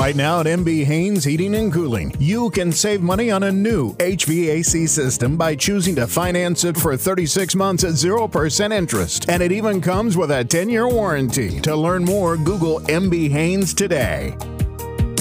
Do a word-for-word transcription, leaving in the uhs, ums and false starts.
Right now at M B Haynes Heating and Cooling, you can save money on a new H V A C system by choosing to finance it for thirty-six months at zero percent interest. And it even comes with a ten-year warranty. To learn more, Google M B Haynes today.